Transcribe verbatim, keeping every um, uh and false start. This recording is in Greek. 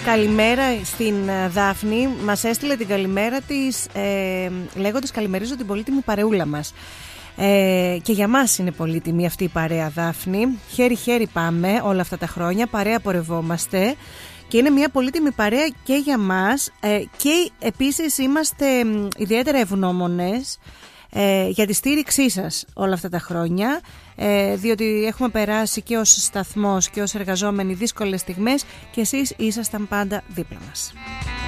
καλημέρα στην Δάφνη. Μας έστειλε την καλημέρα της ε, λέγοντας καλημερίζω την πολύτιμη παρεούλα μας. Ε, και για μας είναι πολύτιμη αυτή η παρέα, Δάφνη. Χέρι-χέρι πάμε όλα αυτά τα χρόνια, παρέα πορευόμαστε. Και είναι μια πολύτιμη παρέα και για μας ε, και επίσης είμαστε ιδιαίτερα ευγνώμονες ε, για τη στήριξή σας όλα αυτά τα χρόνια, ε, διότι έχουμε περάσει και ως σταθμός και ως εργαζόμενοι δύσκολες στιγμές και εσείς ήσασταν πάντα δίπλα μας.